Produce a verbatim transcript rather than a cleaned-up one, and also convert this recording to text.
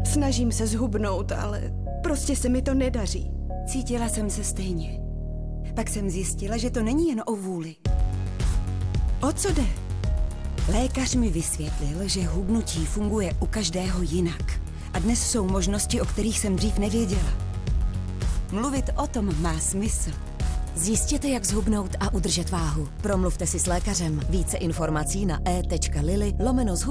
Snažím se zhubnout, ale prostě se mi to nedaří. Cítila jsem se stejně. Pak jsem zjistila, že to není jen o vůli. O co jde? Lékař mi vysvětlil, že hubnutí funguje u každého jinak. A dnes jsou možnosti, o kterých jsem dřív nevěděla. Mluvit o tom má smysl. Zjistěte, jak zhubnout a udržet váhu. Promluvte si s lékařem. Více informací na e tečka lily lomeno